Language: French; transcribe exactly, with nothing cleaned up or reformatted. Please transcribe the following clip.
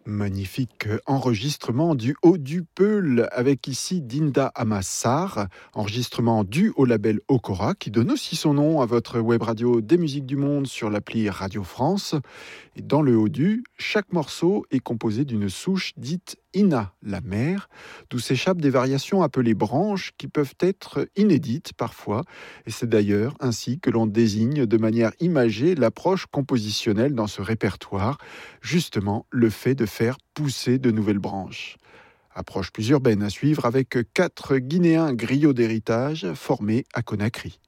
Magnifique enregistrement du Haut du Peul avec ici Dinda Amassar, enregistrement dû au label Okora qui donne aussi son nom à votre web radio des musiques du monde sur l'appli Radio France. Et dans le Haut du, chaque morceau est composé d'une souche dite Ina, la mère, d'où s'échappent des variations appelées branches qui peuvent être inédites parfois. Et c'est d'ailleurs ainsi que l'on désigne de manière imagée l'approche compositionnelle dans ce répertoire, justement le fait de faire pousser de nouvelles branches. Approche plus urbaine à suivre avec quatre Guinéens griots d'héritage formés à Conakry.